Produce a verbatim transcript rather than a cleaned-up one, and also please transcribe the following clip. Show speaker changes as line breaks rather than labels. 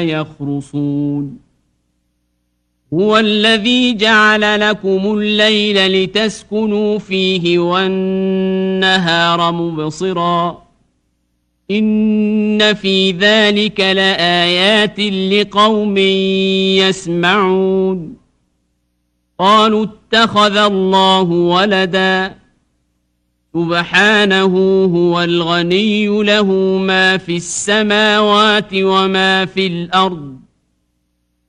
يخرصون هو الذي جعل لكم الليل لتسكنوا فيه والنهار مبصرا إن في ذلك لآيات لقوم يسمعون قالوا اتخذ الله ولدا سبحانه هو الغني له ما في السماوات وما في الأرض